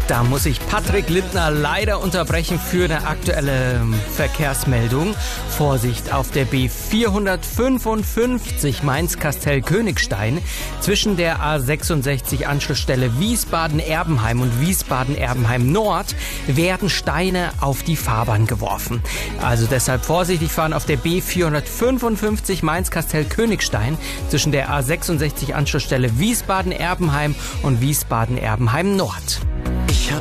Da muss ich Patrick Lindner leider unterbrechen für eine aktuelle Verkehrsmeldung. Vorsicht auf der B455 Mainz-Kastell-Königstein. Zwischen der A66 Anschlussstelle Wiesbaden-Erbenheim und Wiesbaden-Erbenheim-Nord werden Steine auf die Fahrbahn geworfen. Also deshalb vorsichtig fahren auf der B455 Mainz-Kastell-Königstein zwischen der A66 Anschlussstelle Wiesbaden-Erbenheim und Wiesbaden-Erbenheim-Nord.